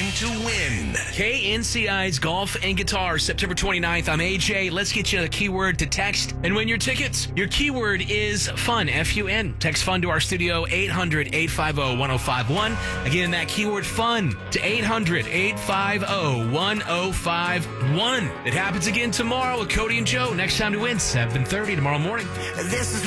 to win. KNCI's Golf and Guitar, September 29th. I'm AJ. Let's get you a keyword to text and win your tickets. Your keyword is fun, F-U-N. Text fun to our studio, 800-850-1051. Again, that keyword fun to 800-850-1051. It happens again tomorrow with Cody and Joe. Next time to win, 7:30 tomorrow morning. This is